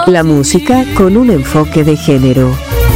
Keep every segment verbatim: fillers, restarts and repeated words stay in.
La música con un enfoque de género.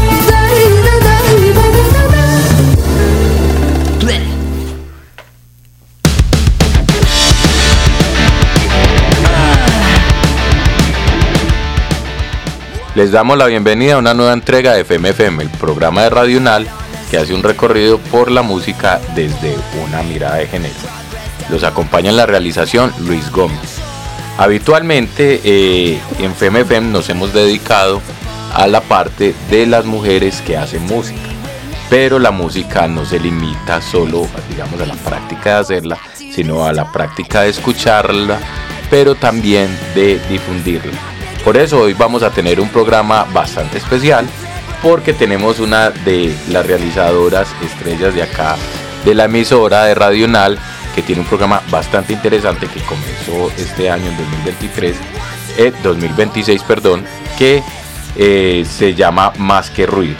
Les damos la bienvenida a una nueva entrega de F M F M, el programa de Radio Unal que hace un recorrido por la música desde una mirada de género. Los acompaña en la realización Luis Gómez. Habitualmente eh, en F M F M nos hemos dedicado a la parte de las mujeres que hacen música, pero la música no se limita solo, digamos, a la práctica de hacerla, sino a la práctica de escucharla, pero también de difundirla. Por eso hoy vamos a tener un programa bastante especial, porque tenemos una de las realizadoras estrellas de acá, de la emisora de Radio Unal, que tiene un programa bastante interesante que comenzó este año en dos mil veintitrés, eh, dos mil veintiséis, perdón, que eh, se llama Más que Ruido.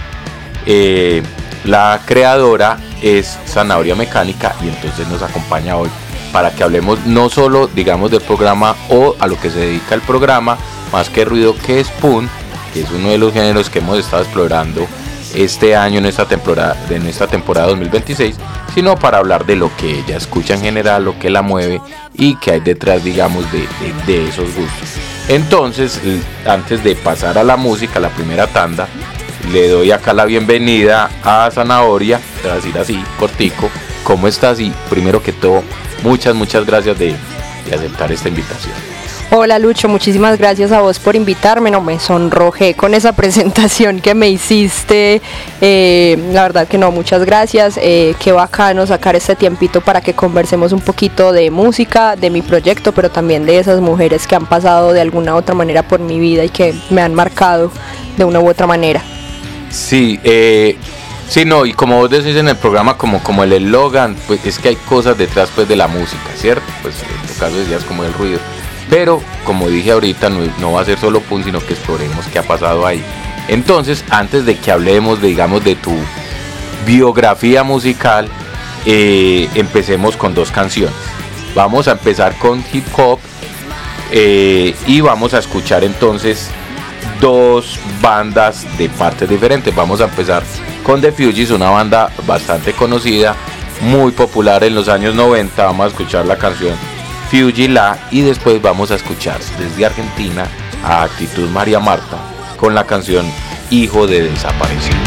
Eh, la creadora es Zanahoria Mecánica y entonces nos acompaña hoy para que hablemos no solo, digamos, del programa o a lo que se dedica el programa Más que Ruido, que es Punk, que es uno de los géneros que hemos estado explorando este año en esta temporada, en esta temporada dos mil veintiséis, sino para hablar de lo que ella escucha en general, lo que la mueve y que hay detrás, digamos, de, de, de esos gustos. Entonces, antes de pasar a la música, la primera tanda, le doy acá la bienvenida a Zanahoria, te voy a decir así, cortico, ¿cómo estás? Y primero que todo, muchas, muchas gracias de, de aceptar esta invitación. Hola Lucho, muchísimas gracias a vos por invitarme, no me sonrojé con esa presentación que me hiciste, eh, la verdad que no, muchas gracias, eh, qué bacano sacar este tiempito para que conversemos un poquito de música, de mi proyecto, pero también de esas mujeres que han pasado de alguna u otra manera por mi vida y que me han marcado de una u otra manera. Sí, eh, sí, no, y como vos decís en el programa, como, como el eslogan, pues es que hay cosas detrás pues de la música, ¿cierto? Pues en tu caso decías como el ruido. Pero, como dije ahorita, no, no va a ser solo punk, sino que exploremos qué ha pasado ahí. Entonces, antes de que hablemos, de, digamos, de tu biografía musical, eh, empecemos con dos canciones. Vamos a empezar con hip hop eh, y vamos a escuchar entonces dos bandas de partes diferentes. Vamos a empezar con The Fugees, una banda bastante conocida, muy popular en los años noventa. Vamos a escuchar la canción Fugees, y después vamos a escuchar desde Argentina a Actitud María Marta con la canción Hijo de Desaparecido.